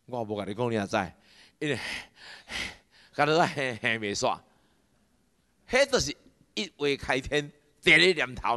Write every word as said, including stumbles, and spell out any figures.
我无甲你讲，你也知，因为甲你嘿嘿袂煞，迄就是一话开天，第一念头。